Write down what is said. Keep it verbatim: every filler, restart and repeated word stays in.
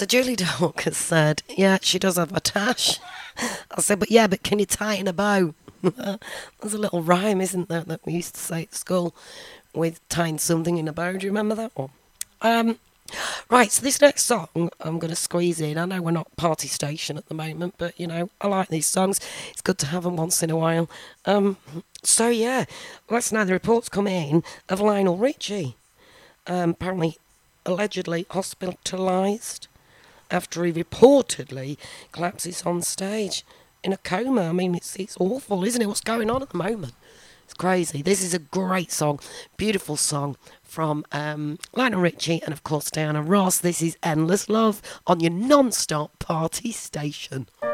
So Julie Dawkins said, yeah, she does have a tash. I said, but yeah, but can you tie it in a bow? There's a little rhyme, isn't there, that we used to say at school with tying something in a bow. Do you remember that one? Um, right, so this next song I'm going to squeeze in. I know we're not party station at the moment, but, you know, I like these songs. It's good to have them once in a while. Um, so, yeah, last night the reports come in of Lionel Richie. Um, apparently, allegedly hospitalised after he reportedly collapses on stage in a coma. I mean, it's it's awful, isn't it? What's going on at the moment? It's crazy. This is a great song, beautiful song from um, Lionel Richie and, of course, Diana Ross. This is Endless Love on your non-stop party station.